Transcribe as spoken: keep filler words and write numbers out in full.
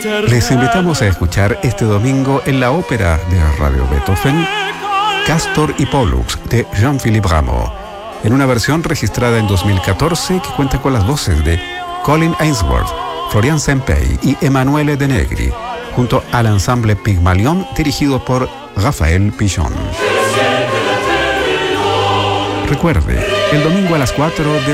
Les invitamos a escuchar este domingo en la ópera de Radio Beethoven Castor y Pollux de Jean-Philippe Rameau, en una versión registrada en dos mil catorce que cuenta con las voces de Colin Ainsworth, Florian Sempey y Emanuele De Negri, junto al ensamble Pygmalion dirigido por Raphael Pichon. Recuerde, el domingo a las cuatro de